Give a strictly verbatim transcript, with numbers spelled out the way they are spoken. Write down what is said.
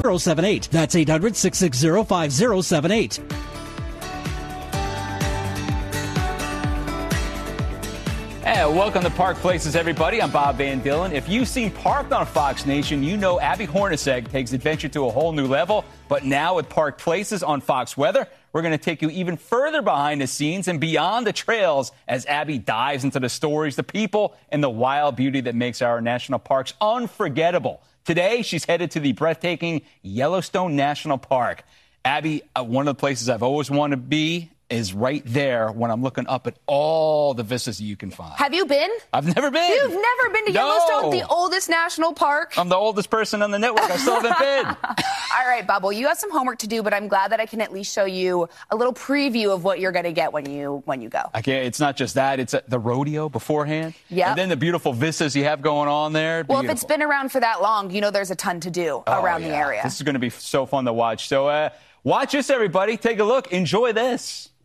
zero seven eight. That's eight hundred, six six zero, five zero seven eight. Hey, welcome to Park Places, everybody. I'm Bob Van Dillen. If you've seen Parked on Fox Nation, you know Abby Hornacek takes adventure to a whole new level. But now with Park Places on Fox Weather, we're going to take you even further behind the scenes and beyond the trails as Abby dives into the stories, the people, and the wild beauty that makes our national parks unforgettable. Today, she's headed to the breathtaking Yellowstone National Park. Abby, uh, one of the places I've always wanted to be is right there when I'm looking up at all the vistas you can find. Have you been? I've never been. You've never been to No. Yellowstone, the oldest national park? I'm the oldest person on the network. I still haven't been. All right, Bob. Well, you have some homework to do, but I'm glad that I can at least show you a little preview of what you're going to get when you when you go. Okay, it's not just that. It's uh, the rodeo beforehand. Yep. And then the beautiful vistas you have going on there. Well, Beautiful. if it's been around for that long, you know there's a ton to do Oh, around the yeah. area. This is going to be so fun to watch. So uh, watch this, everybody. Take a look. Enjoy this.